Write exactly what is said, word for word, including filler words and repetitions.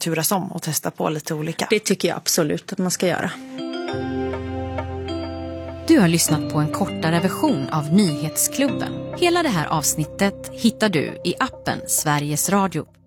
turas om och testa på lite olika. Det tycker jag absolut att man ska göra. Du har lyssnat på en kortare version av Nyhetsklubben. Hela det här avsnittet hittar du i appen Sveriges Radio.